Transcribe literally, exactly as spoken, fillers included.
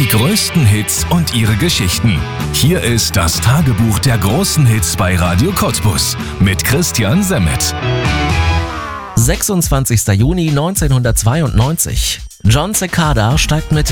größten Hits und ihre Geschichten. Hier ist das Tagebuch der großen Hits bei Radio Cottbus mit Christian Semmet. sechsundzwanzigster Juni neunzehnhundertzweiundneunzig. Jon Secada steigt mit